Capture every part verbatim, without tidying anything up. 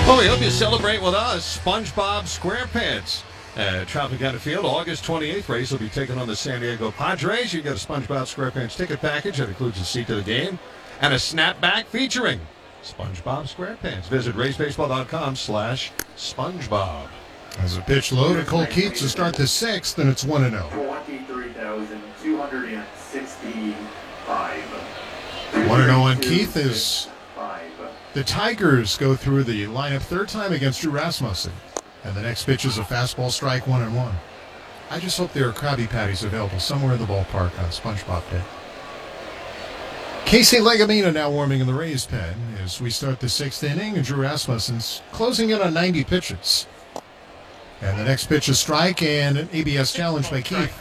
Well, we hope you celebrate with us. SpongeBob SquarePants at Tropicana Field, August twenty-eighth. Rays will be taking on the San Diego Padres. You get a SpongeBob SquarePants ticket package that includes a seat to the game and a snapback featuring SpongeBob SquarePants. Visit raysbaseball.com slash SpongeBob. As a pitch low to Cole Keith to start the sixth, and it's one and oh. twenty-three thousand two hundred sixty-five. one and oh on Keith is the Tigers go through the lineup third time against Drew Rasmussen. And the next pitch is a fastball strike, one and one. I just hope there are Krabby Patties available somewhere in the ballpark on SpongeBob Day. Casey Legamina now warming in the Rays pen as we start the sixth inning, and Drew Rasmussen's closing in on ninety pitches. And the next pitch is strike and an A B S challenge by Keith.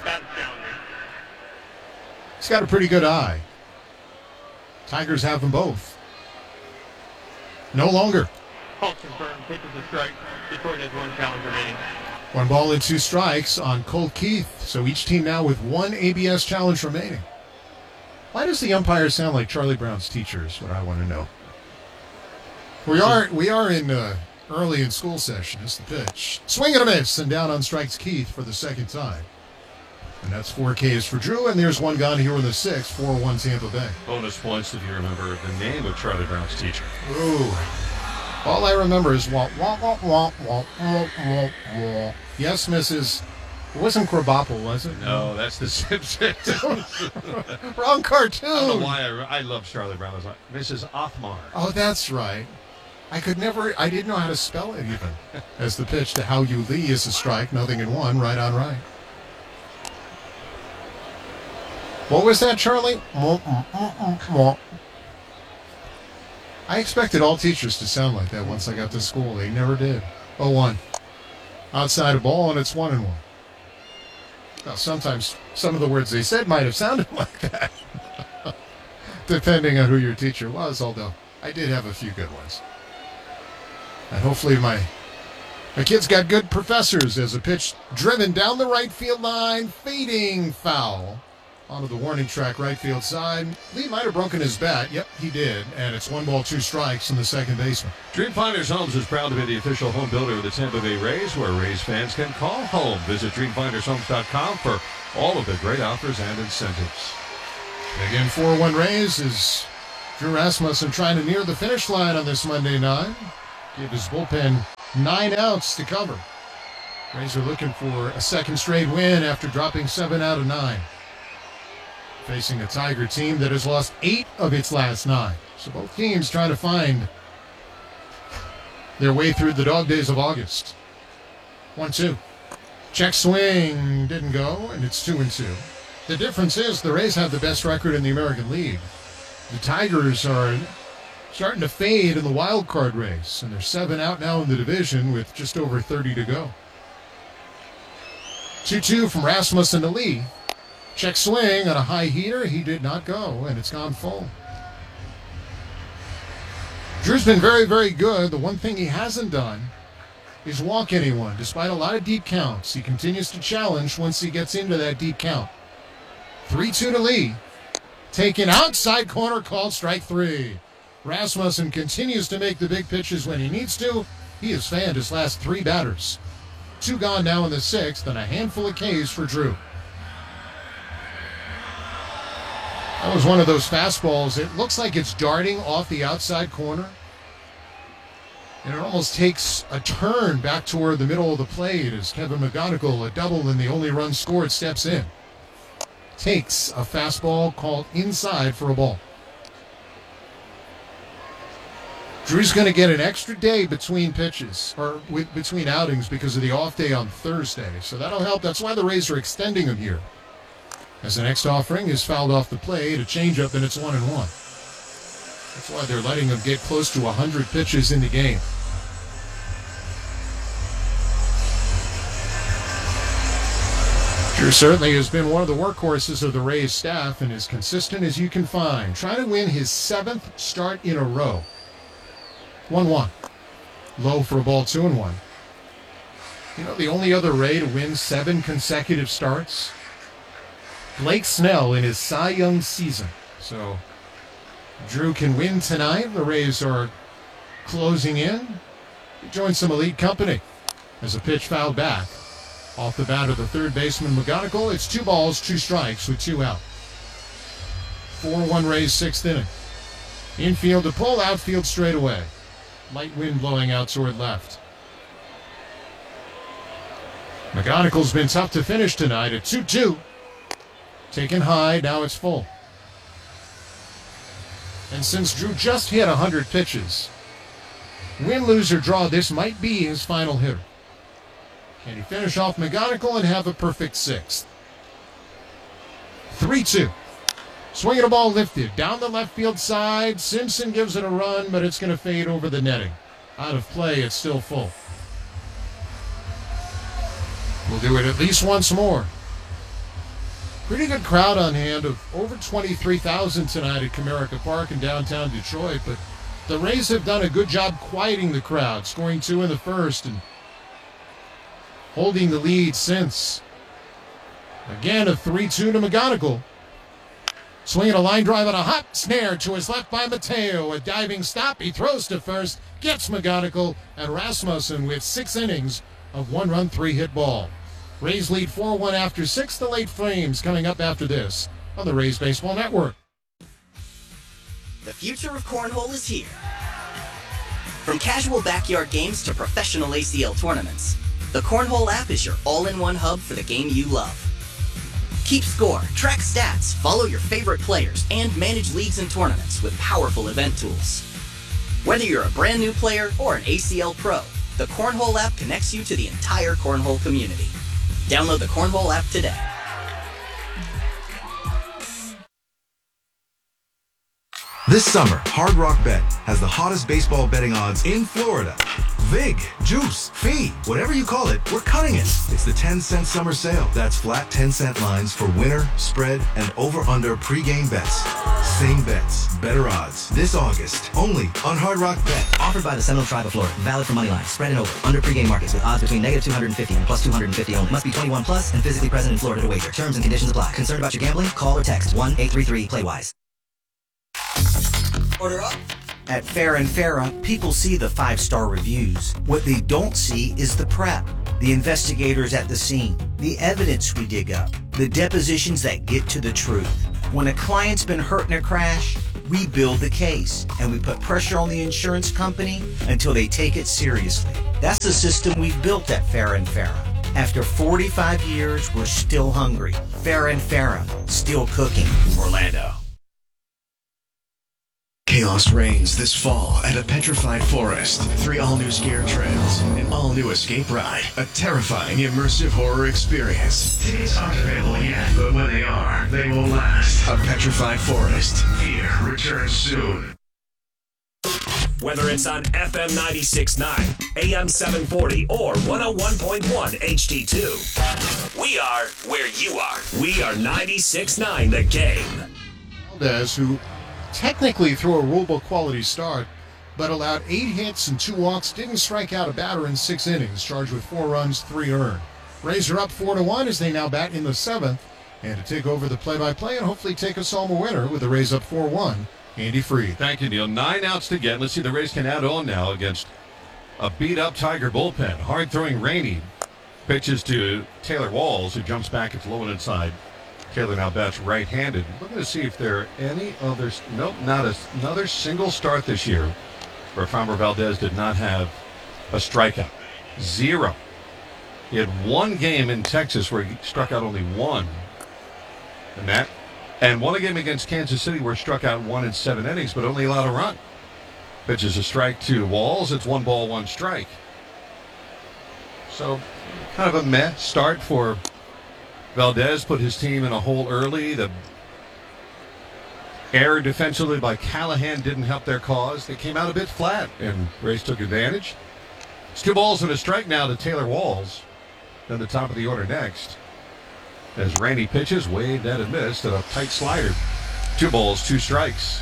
He's got a pretty good eye. Tigers have them both. No longer. Call confirmed. Pitches a strike. Detroit has one challenge remaining. One ball and two strikes on Colt Keith. So each team now with one A B S challenge remaining. Why does the umpire sound like Charlie Brown's teacher is what I want to know. We are we are in uh, early in school session. It's the pitch. Swing and a miss, and down on strikes Keith for the second time. And that's four Ks for Drew, and there's one gone here in the sixth, four one Tampa Bay. Bonus points if you remember the name of Charlie Brown's teacher. Ooh. All I remember is wah, wah, wah, wah, wah, wah, wah, wah. Yes, Missus It wasn't Krabappel, was it? No, that's the Simpsons. Wrong cartoon. I don't know why I, I love Charlie Brown. I was like, Missus Othmar. Oh, that's right. I could never, I didn't know how to spell it even. As the pitch to How You Lee is a strike, nothing in one, right on right. What was that, Charlie? I expected all teachers to sound like that once I got to school. They never did. oh one. Outside a ball, and it's one and one. Now, sometimes some of the words they said might have sounded like that, depending on who your teacher was, although I did have a few good ones. And hopefully my, my kids got good professors as a pitch driven down the right field line, fading foul. Onto the warning track right field side. Lee might have broken his bat. Yep, he did. And it's one ball, two strikes in the second baseman. Dreamfinders Homes is proud to be the official home builder of the Tampa Bay Rays, where Rays fans can call home. Visit dream finders homes dot com for all of the great offers and incentives. Again, four one Rays is Drew Rasmussen trying to near the finish line on this Monday night. Give his bullpen nine outs to cover. Rays are looking for a second straight win after dropping seven out of nine. Facing a Tiger team that has lost eight of its last nine. So both teams trying to find their way through the dog days of August. one two. Check swing didn't go, and it's two and two. The difference is the Rays have the best record in the American League. The Tigers are starting to fade in the wild card race, and they're seven out now in the division with just over thirty to go. two two from Rasmussen to Lee. Check swing on a high heater. He did not go, and it's gone full. Drew's been very, very good. The one thing he hasn't done is walk anyone. Despite a lot of deep counts, he continues to challenge once he gets into that deep count. three two to Lee. Taken outside corner, called strike three. Rasmussen continues to make the big pitches when he needs to. He has fanned his last three batters. Two gone now in the sixth, and a handful of Ks for Drew. That was one of those fastballs. It looks like it's darting off the outside corner. And it almost takes a turn back toward the middle of the plate as Kevin McGonigal, a double and the only run scored, steps in. Takes a fastball called inside for a ball. Drew's going to get an extra day between pitches, or with, between outings because of the off day on Thursday. So that'll help. That's why the Rays are extending him here. As the next offering is fouled off the plate, a changeup, and it's one and one. That's why they're letting him get close to one hundred pitches in the game. Drew certainly has been one of the workhorses of the Rays staff and as consistent as you can find. Trying to win his seventh start in a row. one one. Low for a ball, two and one. You know, the only other Ray to win seven consecutive starts? Blake Snell in his Cy Young season. So Drew can win tonight. The Rays are closing in. He joined some elite company as a pitch fouled back. Off the bat of the third baseman, McGonigal. It's two balls, two strikes with two out. four one Rays, sixth inning. Infield to pull, outfield straight away. Light wind blowing out toward left. McGonigal's been tough to finish tonight at two two. Taken high, now it's full. And since Drew just hit one hundred pitches, win, lose, or draw, this might be his final hitter. Can he finish off McGonigal and have a perfect sixth? three two. Swinging a ball lifted down the left field side. Simpson gives it a run, but it's going to fade over the netting. Out of play, it's still full. We'll do it at least once more. Pretty good crowd on hand of over twenty-three thousand tonight at Comerica Park in downtown Detroit, but the Rays have done a good job quieting the crowd, scoring two in the first and holding the lead since. Again, a three two to McGonigal. Swinging a line drive on a hot snare to his left by Mateo. A diving stop. He throws to first, gets McGonigal, and Rasmussen with six innings of one-run, three-hit ball. Rays lead four one after six. The late frames coming up after this on the Rays Baseball Network. The future of cornhole is here. From casual backyard games to professional A C L tournaments, the Cornhole app is your all-in-one hub for the game you love. Keep score, track stats, follow your favorite players, and manage leagues and tournaments with powerful event tools. Whether you're a brand new player or an A C L pro, the Cornhole app connects you to the entire cornhole community. Download the Cornhole app today. This summer, Hard Rock Bet has the hottest baseball betting odds in Florida. Vig, juice, fee, whatever you call it, we're cutting it. It's the ten cent summer sale. That's flat ten cent lines for winner, spread, and over-under pregame bets. Same bets, better odds. This August, only on Hard Rock Bet. Offered by the Seminole Tribe of Florida. Valid for money line, spread and over. Under pregame markets with odds between negative two hundred fifty and plus two hundred fifty only. Must be twenty-one plus and physically present in Florida to wager. Terms and conditions apply. Concerned about your gambling? Call or text one eight three three play wise. Order up. At Fair and Farah, people see the five-star reviews. What they don't see is the prep, the investigators at the scene, the evidence we dig up, the depositions that get to the truth. When a client's been hurt in a crash, we build the case, and we put pressure on the insurance company until they take it seriously. That's the system we've built at Fair and Farah. After forty-five years, we're still hungry. Fair and Farah, still cooking. Orlando. Chaos reigns this fall at a petrified forest. Three all-new scare trails, an all-new escape ride, a terrifying immersive horror experience. Tickets aren't available yet, but when they are, they will last. A petrified forest. Fear returns soon. Whether it's on F M ninety-six point nine, A M seven forty, or one oh one point one H D two, we are where you are. We are ninety-six point nine The Game. Valdez, who technically threw a rulebook quality start, but allowed eight hits and two walks, didn't strike out a batter in six innings, charged with four runs, three earned. Rays are up four to one as they now bat in the seventh, and to take over the play-by-play and hopefully take us home a winner with the Rays up four one, Andy Freed. Thank you, Neil. Nine outs to get. Let's see, the Rays can add on now against a beat-up Tiger bullpen. Hard-throwing Rainey pitches to Taylor Walls, who jumps back. It's low and inside. Taylor now bats right-handed. Looking to see if there are any others. Nope, not a, another single start this year where Framber Valdez did not have a strikeout. Zero. He had one game in Texas where he struck out only one. And that, and one game against Kansas City where he struck out one in seven innings, but only allowed a run. Pitches a strike to Walls. It's one ball, one strike. So, kind of a meh start for Valdez. Put his team in a hole early. The error defensively by Callahan didn't help their cause. They came out a bit flat, and Rays took advantage. It's two balls and a strike now to Taylor Walls. Then the top of the order next. As Rainey pitches, waved at and missed at a tight slider. Two balls, two strikes.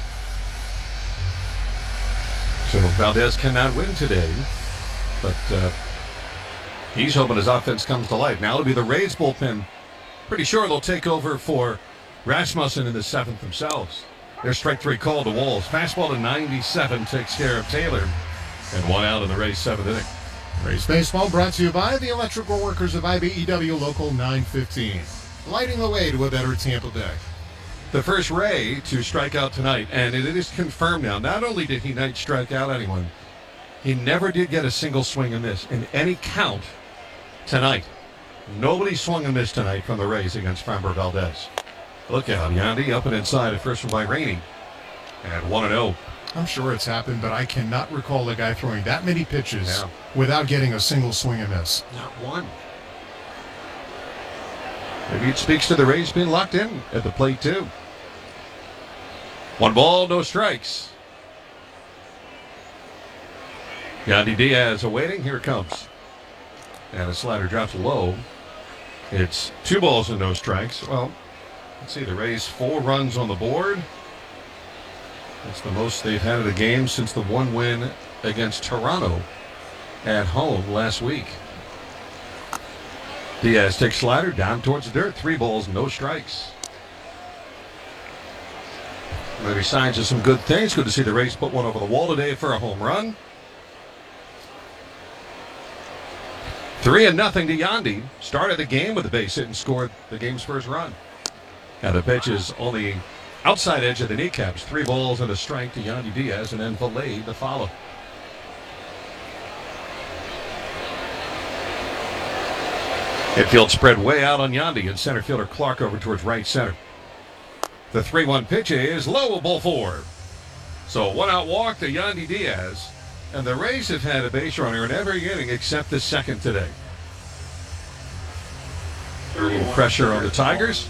So Valdez cannot win today, but uh, he's hoping his offense comes to life. Now it'll be the Rays bullpen. Pretty sure they'll take over for Rasmussen in the seventh themselves. Their strike three call to Walls. Fastball to ninety-seven takes care of Taylor. And one out in the Rays' seventh inning. Rays baseball brought to you by the electrical workers of I B E W Local nine fifteen. Lighting the way to a better Tampa Bay. The first Ray to strike out tonight, and it is confirmed now. Not only did he not strike out anyone, he never did get a single swing and miss in any count tonight. Nobody swung and missed tonight from the Rays against Framber Valdez. Look out, Yandy up and inside at first by Rainey. And one and oh. I'm sure it's happened, but I cannot recall a guy throwing that many pitches Yeah. without getting a single swing and miss. Not one. Maybe it speaks to the Rays being locked in at the plate, too. One ball, no strikes. Yandy Diaz awaiting. Here it comes. And the slider drops low. It's two balls and no strikes. Well, let's see. The Rays four runs on the board. That's the most they've had of the game since the one win against Toronto at home last week. Diaz takes slider down towards the dirt. Three balls, no strikes. Maybe signs of some good things. Good to see the Rays put one over the wall today for a home run. Three and nothing to Yandy. Started the game with a base hit and scored the game's first run. Now the pitch is on the outside edge of the kneecaps. Three balls and a strike to Yandy Diaz, and then Valade to follow. Infield spread way out on Yandy, and center fielder Clark over towards right center. The three one pitch is low, ball four. So one out walk to Yandy Diaz, and the Rays have had a base runner in every inning except the second today. A little pressure on the Tigers.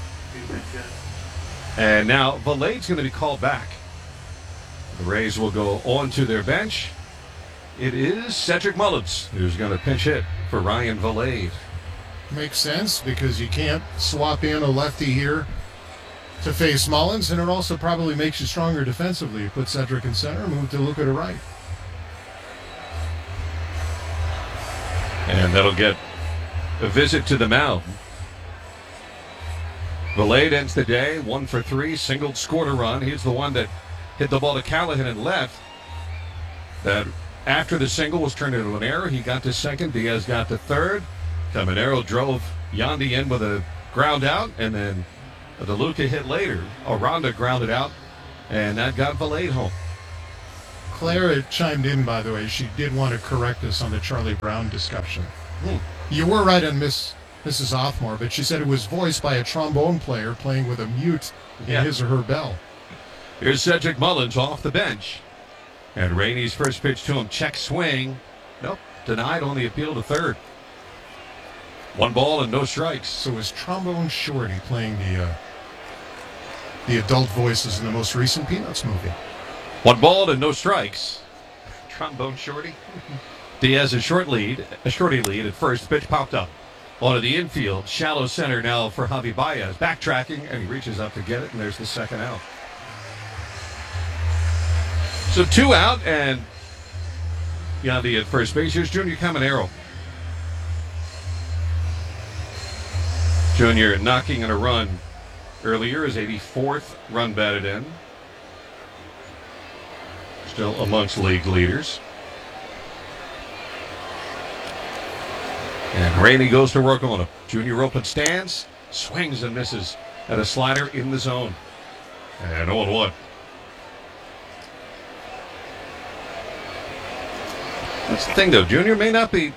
And now Valade's going to be called back. The Rays will go on to their bench. It is Cedric Mullins who's going to pinch hit for Ryan Valade. Makes sense because you can't swap in a lefty here to face Mullins, and it also probably makes you stronger defensively. You put Cedric in center, move to Luca to right. And that'll get a visit to the mound. Valade ends the day one for three, singled, scored a run. He's the one that hit the ball to Callahan and left. That after the single was turned into an error. He got to second. Diaz got to third. Caminero drove Yandy in with a ground out, and then the Luca hit later. Aranda grounded out, and that got Valade home. Clara chimed in, by the way. She did want to correct us on the Charlie Brown discussion. Hmm. You were right on Miss Missus Othmore, but she said it was voiced by a trombone player playing with a mute in Yeah. his or her bell. Here's Cedric Mullins off the bench. And Rainey's first pitch to him, check swing. Nope, denied on the appeal to third. One ball and no strikes. So is Trombone Shorty playing the uh, the adult voices in the most recent Peanuts movie? One ball and no strikes. Trombone Shorty. Diaz a short lead, a shorty lead at first. Pitch popped up onto the infield. Shallow center now for Javi Baez. Backtracking, and he reaches up to get it, and there's the second out. So two out, and Yandy at first base. Here's Junior Caminero. Junior knocking in a run earlier, his eighty-fourth run batted in. Still amongst league leaders. And Rainey goes to work on him. Junior open stance, swings and misses at a slider in the zone. And oh and one. That's the thing, though. Junior may not be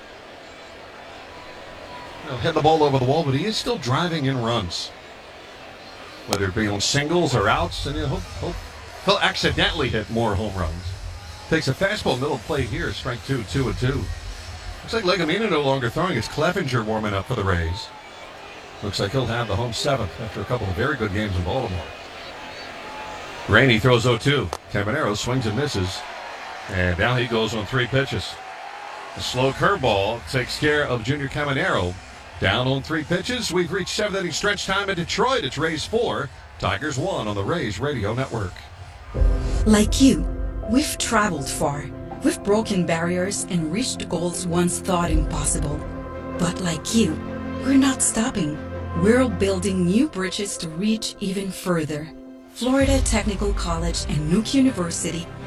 you know, hitting the ball over the wall, but he is still driving in runs. Whether it be on singles or outs, and you know, he'll, he'll, he'll accidentally hit more home runs. Takes a fastball middle plate here, strike two, two and two. Looks like Legumina no longer throwing. It's Clevenger warming up for the Rays. Looks like he'll have the home seventh after a couple of very good games in Baltimore. Rainey throws oh two. Caminero swings and misses. And now he goes on three pitches. A slow curveball takes care of Junior Caminero. Down on three pitches. We've reached seventh inning stretch time in Detroit. It's Rays four, Tigers one on the Rays Radio Network. Like you, we've traveled far. We've broken barriers and reached goals once thought impossible. But like you, we're not stopping. We're building new bridges to reach even further. Florida Technical College and Nuke University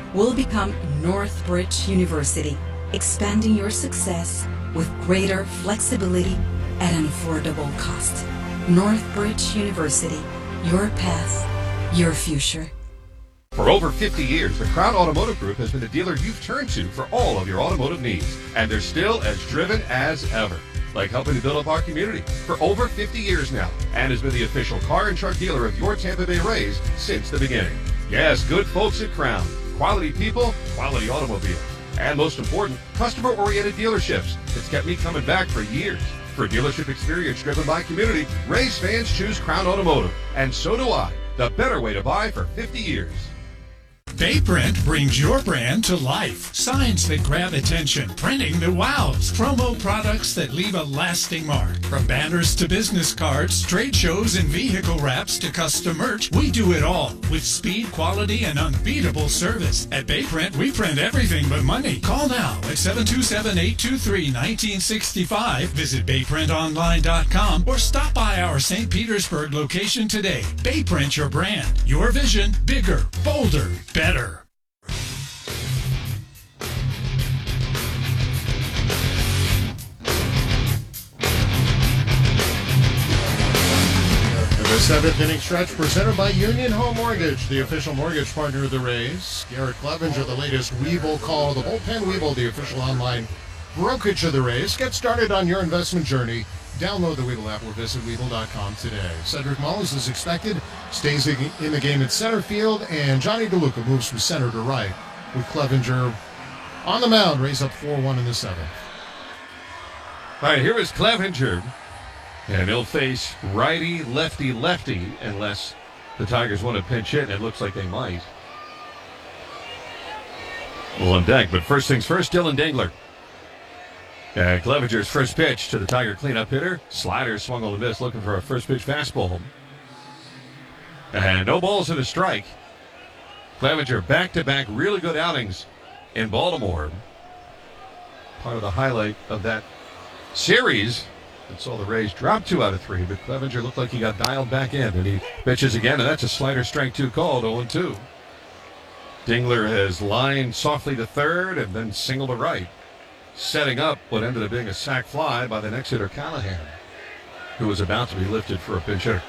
will become Northbridge University, expanding your success with greater flexibility at an affordable cost. Northbridge University, your path, your future. For over fifty years, the Crown Automotive Group has been the dealer you've turned to for all of your automotive needs, and they're still as driven as ever. Like helping to build up our community for over fifty years now, and has been the official car and truck dealer of your Tampa Bay Rays since the beginning. Yes, good folks at Crown. Quality people, quality automobiles. And most important, customer-oriented dealerships. It's kept me coming back for years. For dealership experience driven by community, Rays fans choose Crown Automotive. And so do I. The better way to buy for fifty years. Bayprint brings your brand to life. Signs that grab attention, printing that wows, promo products that leave a lasting mark. From banners to business cards, trade shows and vehicle wraps to custom merch, we do it all with speed, quality, and unbeatable service. At Bayprint, we print everything but money. Call now at seven two seven, eight two three, one nine six five. Visit bayprint online dot com or stop by our Saint Petersburg location today. Bayprint your brand. Your vision, bigger, bolder, better. The seventh inning stretch presented by Union Home Mortgage, the official mortgage partner of the Rays. Garrett Clevenger, the latest Weeble call. The Bullpen Weeble, the official online brokerage of the Rays. Get started on your investment journey. Download the Weeble app or visit Weeble dot com today. Cedric Mullins is expected, stays in the game at center field, and Johnny DeLuca moves from center to right with Clevenger on the mound. Rays up four one in the seventh. All right, here is Clevenger. And he'll face righty, lefty, lefty, unless the Tigers want to pinch hit, and it looks like they might. Well, on deck, but first things first, Dylan Dingler. Uh, Clevenger's first pitch to the Tiger cleanup hitter. Slider swung on the miss, looking for a first pitch fastball. And no balls and a strike. Clevenger back-to-back really good outings in Baltimore. Part of the highlight of that series. And saw the Rays drop two out of three, but Clevenger looked like he got dialed back in, and he pitches again, and that's a slider strike two called, oh and two. Dingler has lined softly to third and then single to right, setting up what ended up being a sac fly by the next hitter, Callahan, who was about to be lifted for a pinch hitter.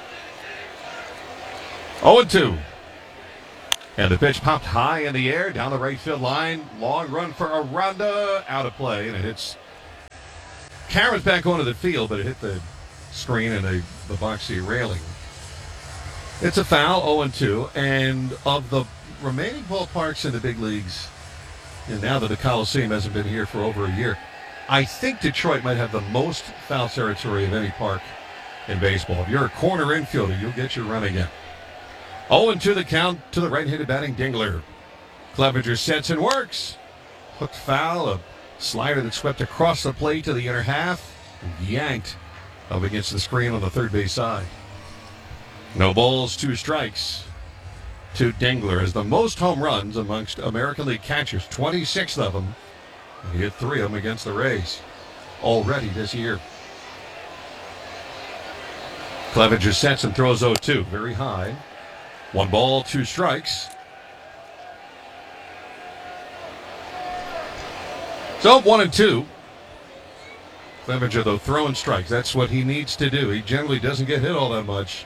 oh and two. And the pitch popped high in the air, down the right field line. Long run for Aranda, out of play, and it hits Cameron's back onto the field, but it hit the screen and the, the boxy railing. It's a foul, oh and two. And of the remaining ballparks in the big leagues, and now that the Coliseum hasn't been here for over a year, I think Detroit might have the most foul territory of any park in baseball. If you're a corner infielder, you'll get your run again. oh and two the count to the right-handed batting Dingler. Clevenger sets and works. Hooked foul, a slider that swept across the plate to the inner half, yanked up against the screen on the third base side. No balls, two strikes to Dingler as the most home runs amongst American League catchers, twenty-six of them. He hit three of them against the Rays already this year. Clevenger sets and throws oh two, very high. One ball, two strikes. So one and two. Clevenger, though, throwing strikes. That's what he needs to do. He generally doesn't get hit all that much.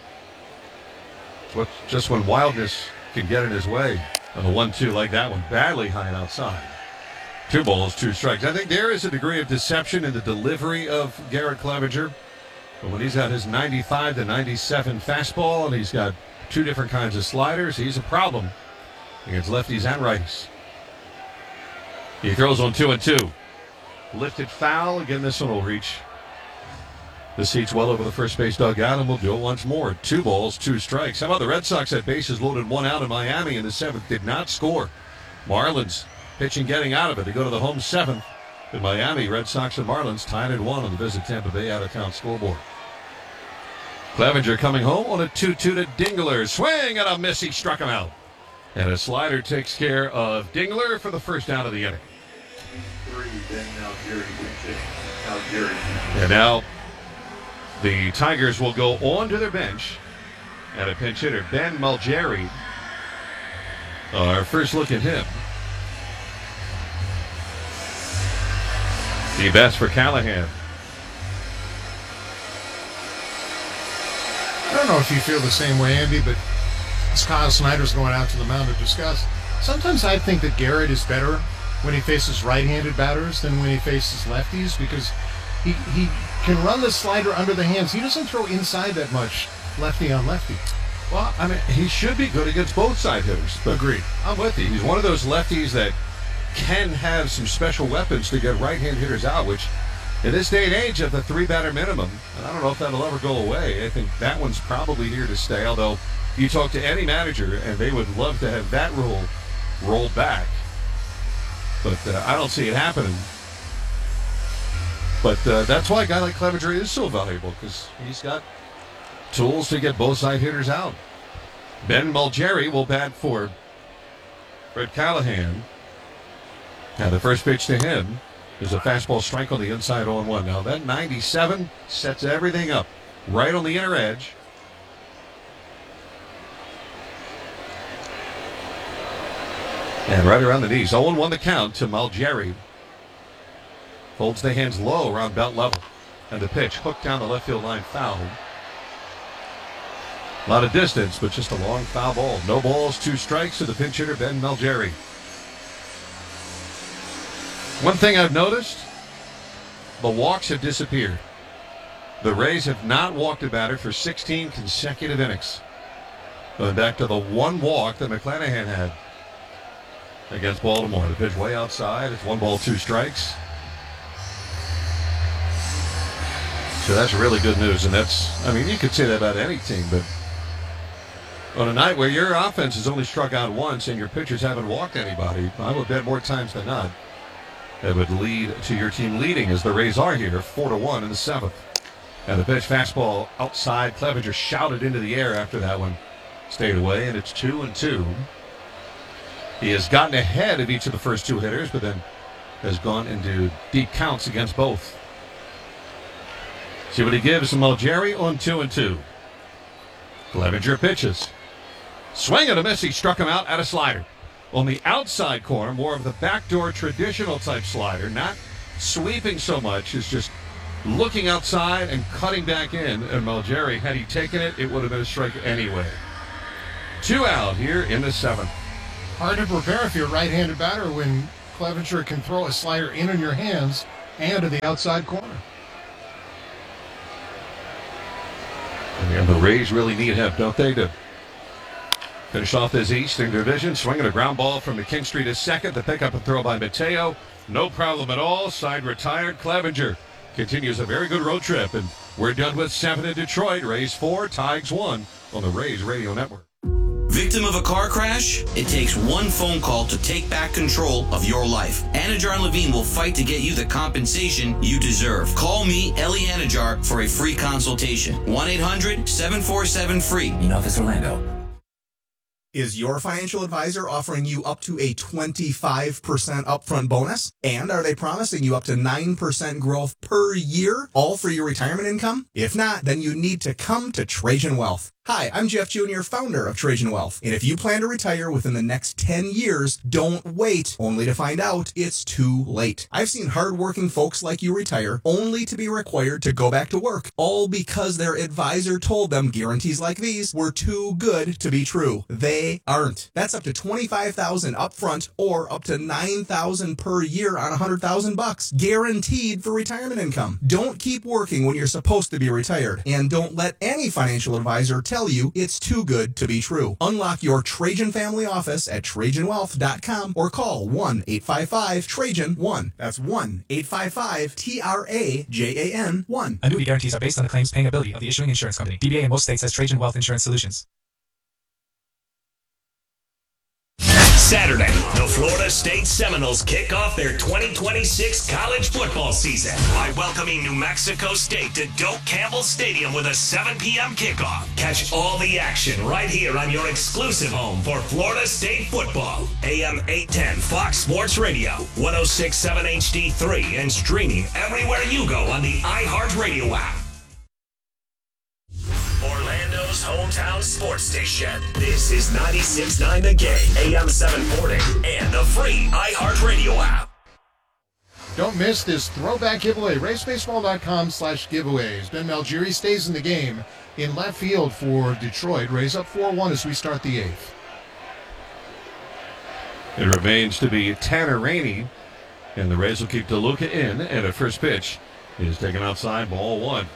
It's just when wildness can get in his way. And a one two like that one, badly high and outside. Two balls, two strikes. I think there is a degree of deception in the delivery of Garrett Clevenger. But when he's got his ninety-five to ninety-seven fastball and he's got two different kinds of sliders, he's a problem against lefties and righties. He throws on two and two. Lifted foul. Again, this one will reach the seats well over the first base dugout, and we'll do it once more. Two balls, two strikes. How about the Red Sox at bases loaded, one out in Miami in the seventh, did not score. Marlins pitching, getting out of it. They go to the home seventh in Miami. Red Sox and Marlins tied at one on the Visit Tampa Bay out-of-town scoreboard. Clevenger coming home on a two two to Dingler. Swing and a miss. He struck him out. And a slider takes care of Dingler for the first out of the inning. Three, then Algieri pitching. Algieri. And now the Tigers will go on to their bench. And a pinch hitter, Ben Malgeri, Our first look at him. The best for Callahan. I don't know if you feel the same way, Andy, but as Kyle Snyder's going out to the mound to discuss, sometimes I think that Garrett is better when he faces right-handed batters than when he faces lefties because he, he can run the slider under the hands. He doesn't throw inside that much lefty on lefty. Well, I mean, he should be good against both side hitters. But Agreed. I'm with you. He's one of those lefties that can have some special weapons to get right-hand hitters out, which in this day and age of the three-batter minimum, and I don't know if that'll ever go away. I think that one's probably here to stay, although you talk to any manager, and they would love to have that rule rolled back. But uh, I don't see it happening. But uh, that's why a guy like Clevenger is so valuable, because he's got tools to get both side hitters out. Ben Mulgeri will bat for Fred Callahan. And the first pitch to him is a fastball strike on the inside oh one. Now that ninety-seven sets everything up right on the inner edge. And right around the knees. oh one the count to Mulgeri. Folds the hands low around belt level. And the pitch hooked down the left field line, foul. A lot of distance, but just a long foul ball. No balls, two strikes to the pinch hitter, Ben Mulgeri. One thing I've noticed, the walks have disappeared. The Rays have not walked a batter for sixteen consecutive innings. Going back to the one walk that McClanahan had against Baltimore. The pitch way outside. It's one ball, two strikes. So that's really good news. And that's, I mean, you could say that about any team, but on a night where your offense has only struck out once and your pitchers haven't walked anybody, I would bet more times than not that would lead to your team leading as the Rays are here, four to one in the seventh. And the pitch fastball outside. Clevenger shouted into the air after that one. Stayed away, and it's two and two. He has gotten ahead of each of the first two hitters, but then has gone into deep counts against both. See what he gives Mulgeri on two and two. Clevenger pitches. Swing and a miss. He struck him out at a slider. On the outside corner, more of the backdoor traditional type slider, not sweeping so much, is just looking outside and cutting back in. And Mulgeri, had he taken it, it would have been a strike anyway. Two out here in the seventh. Hard to prepare if you're a right-handed batter when Clevenger can throw a slider in on your hands and to the outside corner. And the Rays really need help, don't they, to finish off this Eastern Division. Swinging a ground ball from McKinstry to second. The pickup and throw by Mateo. No problem at all. Side retired. Clevenger continues a very good road trip. And we're done with seven in Detroit. Rays four, Tigers one on the Rays Radio Network. Victim of a car crash? It takes one phone call to take back control of your life. Anajar and Levine will fight to get you the compensation you deserve. Call me, Ellie Anajar, for a free consultation. one eight hundred seven four seven free. In Office Orlando. Is your financial advisor offering you up to a twenty-five percent upfront bonus? And are they promising you up to nine percent growth per year, all for your retirement income? If not, then you need to come to Trajan Wealth. Hi, I'm Jeff Junior, founder of Trajan Wealth. And if you plan to retire within the next ten years, don't wait, only to find out it's too late. I've seen hardworking folks like you retire only to be required to go back to work, all because their advisor told them guarantees like these were too good to be true. They aren't. That's up to twenty-five thousand dollars upfront or up to nine thousand dollars per year on one hundred thousand bucks, guaranteed for retirement income. Don't keep working when you're supposed to be retired, and don't let any financial advisor tell tell you it's too good to be true. Unlock your Trajan family office at Trajan Wealth dot com or call one eight five five Trajan one. That's one eight five five T R A J A N one. Annuity guarantees are based on the claims paying ability of the issuing insurance company. D B A in most states has Trajan Wealth Insurance Solutions. Saturday, the Florida State Seminoles kick off their twenty twenty-six college football season by welcoming New Mexico State to Doak Campbell Stadium with a seven p.m. kickoff. Catch all the action right here on your exclusive home for Florida State football. A M eight ten Fox Sports Radio, one oh six point seven H D three, and streaming everywhere you go on the iHeartRadio app. Orlando's Florida's hometown sports station. This is ninety-six point nine The Game, A M seven forty, and the free iHeartRadio app. Don't miss this throwback giveaway. RaceBaseball.com slash giveaways. Ben Malgeri stays in the game in left field for Detroit. Rays up four one as we start the eighth. It remains to be Tanner Rainey, and the Rays will keep DeLuca in, and a first pitch is taken outside, ball one.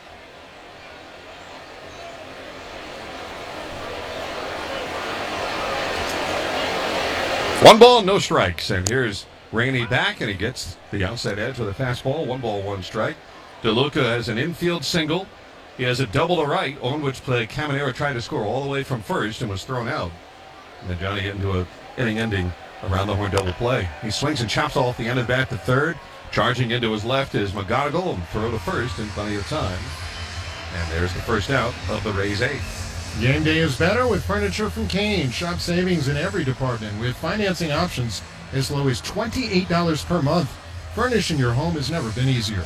One ball, no strikes, and here's Rainey back, and he gets the outside edge with a fastball. One ball, one strike. DeLuca has an infield single. He has a double to right, on which play Caminero tried to score all the way from first and was thrown out. And then Johnny get into an inning-ending around the horn double play. He swings and chops off the end of bat to third. Charging into his left is McGonigal, and throw to first in plenty of time. And there's the first out of the Rays' eighth. Game day is better with furniture from Kane. Shop savings in every department with financing options as low as twenty-eight dollars per month. Furnishing your home has never been easier.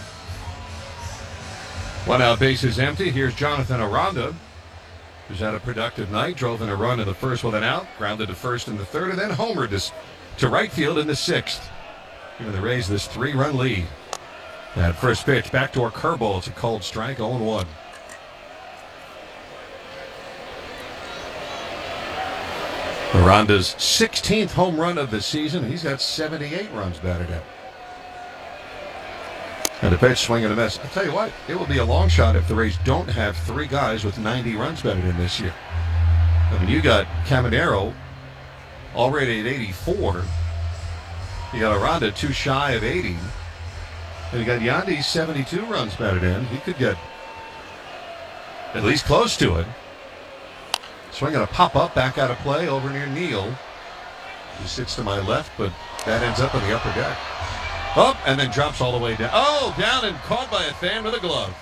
One out, base is empty. Here's Jonathan Aranda, who's had a productive night. Drove in a run in the first with an out, grounded to first in the third, and then homered to, to right field in the sixth. Giving the Rays this three-run lead. That first pitch, backdoor curveball. It's a cold strike, oh one. Aranda's sixteenth home run of the season. He's got seventy-eight runs batted in. And the pitch, swing and a miss. I'll tell you what, it will be a long shot if the Rays don't have three guys with ninety runs batted in this year. I mean, you got Caminero already at eighty-four. You got Aranda two shy of eighty. And you got Yandy seventy-two runs batted in. He could get at least close to it. Swinging a pop-up back out of play over near Neal. He sits to my left, but that ends up in the upper deck. Up, and then drops all the way down. Oh, down and caught by a fan with a glove.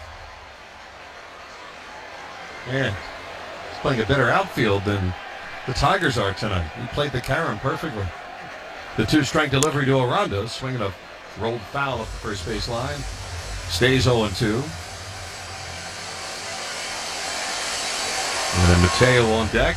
Man, he's playing a better outfield than the Tigers are tonight. He played the Karen perfectly. The two-strike delivery to Aranda, swinging a rolled foul up the first base line. Stays oh two. And then Mateo on deck.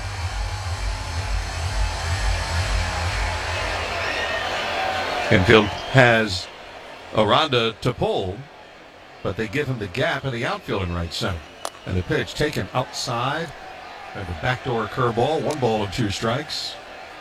Infield has Aranda to pull, but they give him the gap in the outfield in right center. And the pitch taken outside. And the backdoor curveball, one ball and two strikes.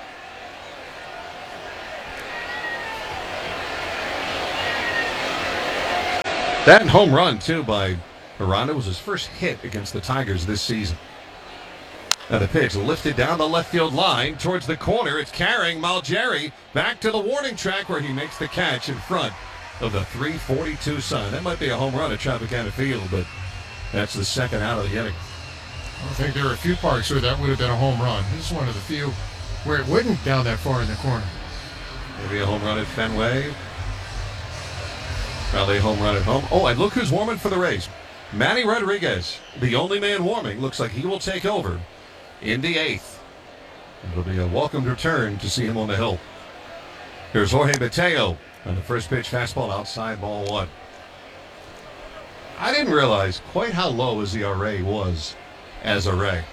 That home run, too, by Aranda was his first hit against the Tigers this season. And the pitch lifted down the left field line towards the corner. It's carrying Malgeri back to the warning track where he makes the catch in front of the three forty-two sign. That might be a home run at Tropicana Field, but that's the second out of the inning. I don't think there are a few parks where that would have been a home run. This is one of the few where it wouldn't down that far in the corner. Maybe a home run at Fenway. Probably a home run at home. Oh, and look who's warming for the Rays. Manny Rodriguez, the only man warming, looks like he will take over in the eighth. It'll be a welcomed return to see him on the hill. Here's Jorge Mateo on the first pitch, fastball outside, ball one. I didn't realize quite how low his E R A was as a Ray.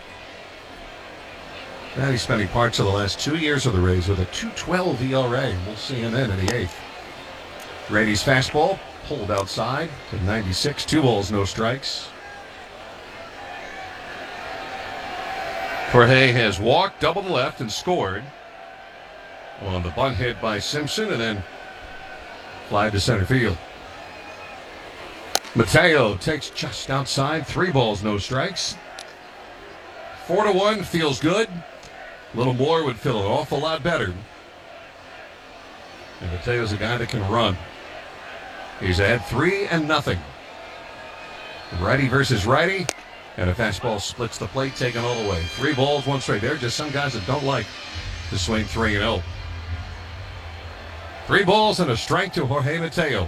Now he's spending parts of the last two years of the Rays with a two twelve E R A. We'll see him then in the eighth. Rainey's fastball pulled outside to ninety-six. Two balls, no strikes. Jorge has walked, double the left, and scored on the bunt hit by Simpson, and then fly to center field. Mateo takes just outside. Three balls, no strikes. Four to one feels good. A little more would feel an awful lot better. And Mateo's a guy that can run. He's had three and nothing. Righty versus righty. And a fastball splits the plate, taken all the way. Three balls, one strike. There are just some guys that don't like to swing three and oh. Three balls and a strike to Jorge Mateo.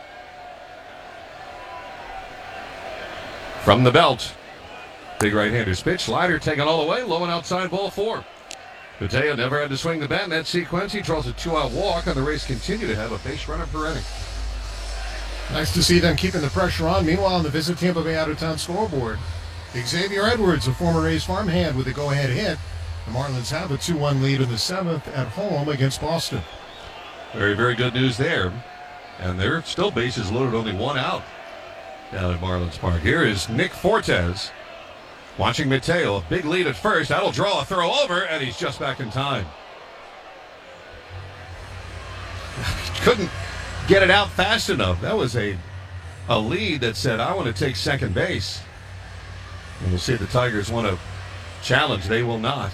From the belt. Big right-hander's pitch. Slider taken all the way. Low and outside, ball four. Mateo never had to swing the bat in that sequence. He draws a two-out walk, and the Rays continue to have a base runner per inning. Nice to see them keeping the pressure on. Meanwhile, on the Visit Tampa Bay out-of-town scoreboard, Xavier Edwards, a former Rays farmhand, with a go-ahead hit. The Marlins have a two one lead in the seventh at home against Boston. Very, very good news there. And they're still bases loaded, only one out down at Marlins Park. Here is Nick Fortes watching Mateo. A big lead at first. That'll draw a throw over, and he's just back in time. Couldn't get it out fast enough. That was a, a lead that said, I want to take second base. And we'll see if the Tigers want to challenge. They will not.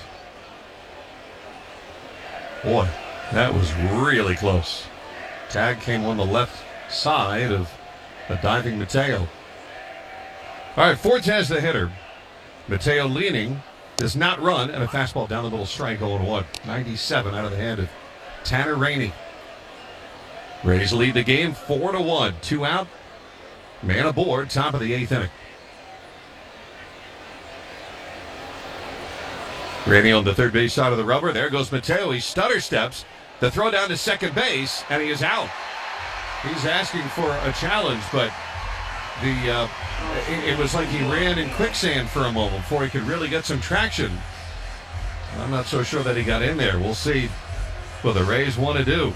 Boy, that was really close. Tag came on the left side of a diving Mateo. All right, Fortes the hitter. Mateo leaning, does not run, and a fastball down the middle, strike oh one. ninety-seven out of the hand of Tanner Rainey. Rays lead the game four to one. Two out, man aboard, top of the eighth inning. Rainey on the third base side of the rubber. There goes Mateo. He stutter steps. The throw down to second base, and he is out. He's asking for a challenge, but the uh, it, it was like he ran in quicksand for a moment before he could really get some traction. I'm not so sure that he got in there. We'll see what the Rays want to do.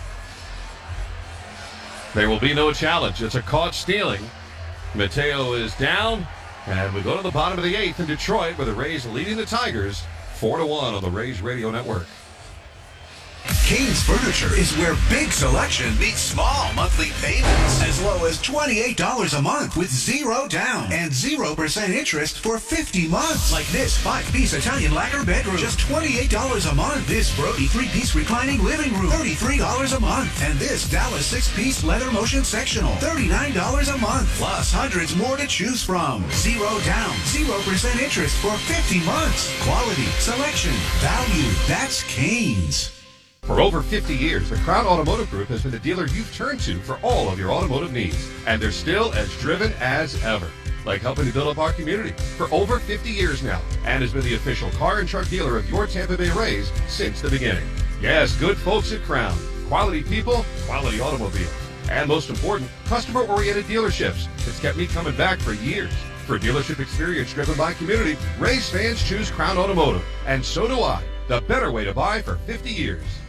There will be no challenge. It's a caught stealing. Mateo is down, and we go to the bottom of the eighth in Detroit, where the Rays leading the Tigers four to one on the Rays Radio Network. Kane's Furniture is where big selection meets small monthly payments. As low as twenty-eight dollars a month with zero down and zero percent interest for fifty months. Like this five-piece Italian lacquer bedroom, just twenty-eight dollars a month. This Brody three-piece reclining living room, thirty-three dollars a month. And this Dallas six-piece leather motion sectional, thirty-nine dollars a month. Plus hundreds more to choose from. Zero down, zero percent interest for fifty months. Quality, selection, value. That's Kane's. For over fifty years, the Crown Automotive Group has been the dealer you've turned to for all of your automotive needs. And they're still as driven as ever, like helping to build up our community for over fifty years now, and has been the official car and truck dealer of your Tampa Bay Rays since the beginning. Yes, good folks at Crown. Quality people, quality automobiles. And most important, customer-oriented dealerships. It's kept me coming back for years. For dealership experience driven by community, Rays fans choose Crown Automotive. And so do I. The better way to buy for fifty years.